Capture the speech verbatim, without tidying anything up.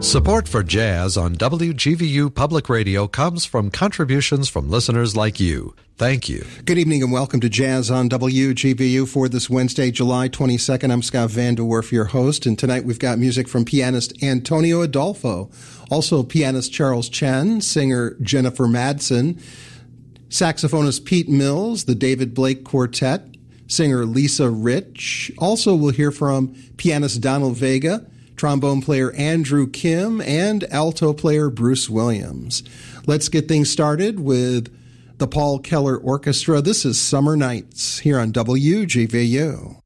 Support for jazz on W G V U Public Radio comes from contributions from listeners like you. Thank you. Good evening and welcome to Jazz on W G V U for this Wednesday, July twenty-second. I'm Scott Van De Werf, your host, and tonight we've got music from pianist Antonio Adolfo, also pianist Charles Chen, singer Jennifer Madsen, saxophonist Pete Mills, the David Blake Quartet, singer Lisa Rich. Also we'll hear from pianist Donald Vega, trombone player Andrew Kim, and alto player Bruce Williams. Let's get things started with the Paul Keller Orchestra. This is Summer Nights here on W G V U.